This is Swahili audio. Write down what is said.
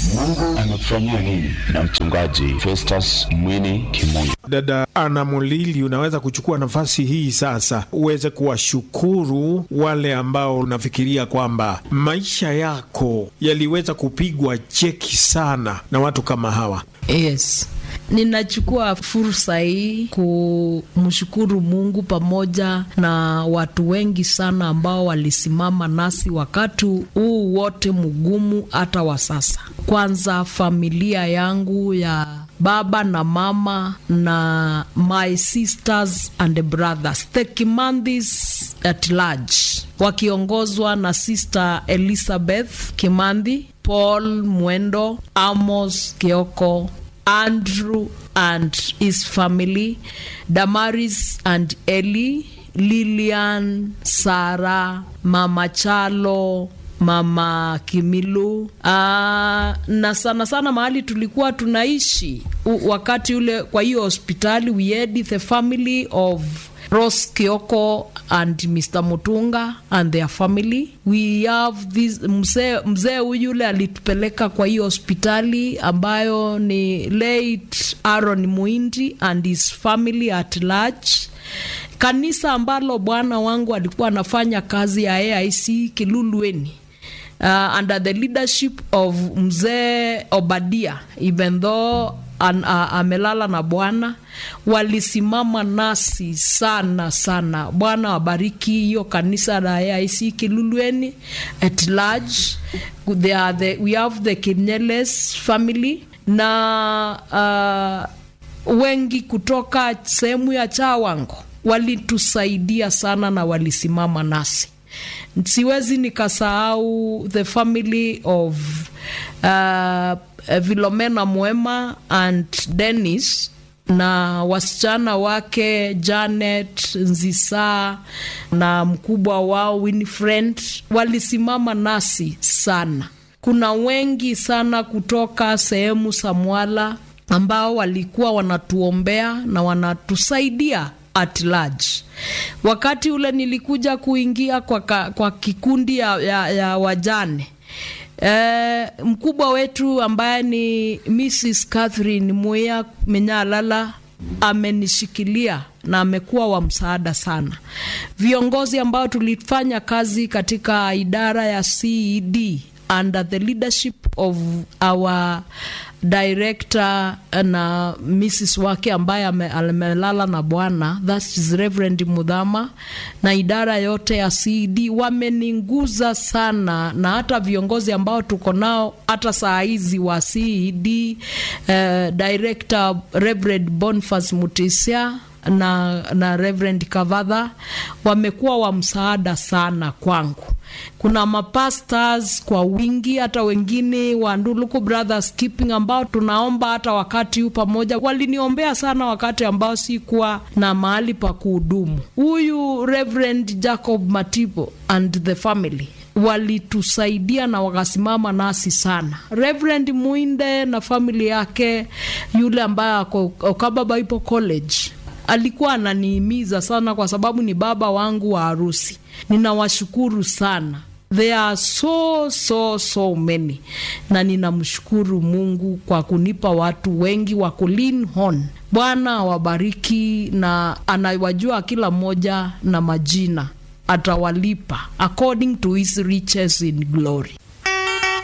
Mungu amekufanyia nini? Na mchungaji Festus Mwini Kimungu. Dada Ana Mulili, unaweza kuchukua nafasi hii sasa uweze kuwashukuru wale ambao unafikiria kwamba maisha yako yaliweza kupigwa cheki sana na watu kama hawa. Yes. Ninachukua fursa hii kumshukuru Mungu pamoja na watu wengi sana ambao walisimama nasi wakati huu wote mgumu hata wa sasa. Kwanza familia yangu ya baba na mama na my sisters and brothers, the Kimandhis at large, wakiongozwa na Sister Elizabeth Kimandhi, Paul Mwendo, Amos Kioko, Andrew and his family, Damaris and Eli, Lilian, Sarah, Mama Chalo, Mama Kimilu, na sana sana mahali tulikuwa tunaishi wakati ule kwa hiyo hospitali, we had the family of Rose Kioko and Mr. Mutunga and their family. We have this mzee yule alitupeleka kwa hiyo hospitali ambayo ni late Aaron Muindi and his family at large. Kanisa ambalo bwana wangu alikuwa anafanya kazi ya AIC Kilulueni, under the leadership of Mzee Obadia, even though amelala na Bwana, walisimama nasi sana sana. Bwana wabariki hiyo kanisa la AIC Kilulueni at large. We have the Kinyeles family na wengi kutoka sehemu ya Chawango walitusaidia sana na walisimama nasi. Siwezi nikasahau the family of Vilomena Mwema and Dennis na wasichana wake Janet Nzisa na mkubwa wao Winifred, walisimama nasi sana. Kuna wengi sana kutoka sehemu Samwala ambao walikuwa wanatuombea na wanatusaidia at large. Wakati ule nilikuja kuingia kwa kikundi ya wajane, mkubwa wetu ambaye ni Mrs. Catherine Moya Menyalala amenishikilia na amekuwa wa msaada sana. Viongozi ambao tulifanya kazi katika idara ya CED under the leadership of our director na Mrs. wake ambaye amelala na Bwana, that is Reverend Mudhama, na idara yote ya CED wameninguza sana, na hata viongozi ambao tuko nao hata saa hizi wa CED, director Reverend Boniface Mutisia na Reverend Kavadha wamekuwa wa msaada sana kwangu. Kuna mapastors kwa wingi, hata wengine wa Nduluku Brothers Keeping ambao tunaomba hata wakati huu pamoja, waliniombea sana wakati ambao sikuwa na mahali pa kuhudumu. Huyu Reverend Jacob Matibo and the family walitusaidia na wakasimama nasi sana. Reverend Muinde na family yake, yule ambaye ako Okababa ipo college, alikuwa ananihimiza sana kwa sababu ni baba wangu wa harusi. Ninawashukuru sana. There are so many. Na ninamshukuru Mungu kwa kunipa watu wengi wa kulean on. Bwana wabariki, na anawajua kila mmoja na majina. Atawalipa according to his riches in glory.